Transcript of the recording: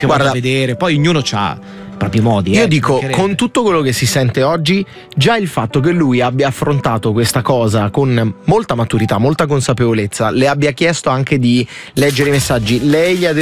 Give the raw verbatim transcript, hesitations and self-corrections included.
che Guarda, vado a vedere, poi ognuno ha i propri modi. Io eh, dico, ci con tutto quello che si sente oggi, già il fatto che lui abbia affrontato questa cosa con molta maturità, molta consapevolezza, le abbia chiesto anche di leggere i messaggi, lei gli ha